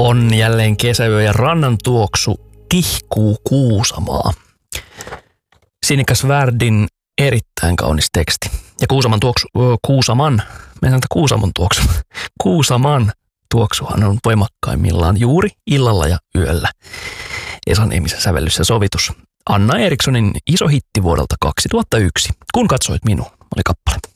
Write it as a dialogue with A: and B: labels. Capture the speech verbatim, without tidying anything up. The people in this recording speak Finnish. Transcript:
A: On jälleen kesäyö ja rannan tuoksu tihkuu Kuusamaa. Sinikas Värdin erittäin kaunis teksti. Ja Kuusaman tuoksu, Kuusaman, me sanotaan Kuusamon tuoksu. Kuusaman tuoksuhan on voimakkaimmillaan juuri illalla ja yöllä. Esa Niemisen sävellys ja sovitus. Anna Erikssonin iso hitti vuodelta kaksituhattayksi. Kun katsoit minua, oli kappale.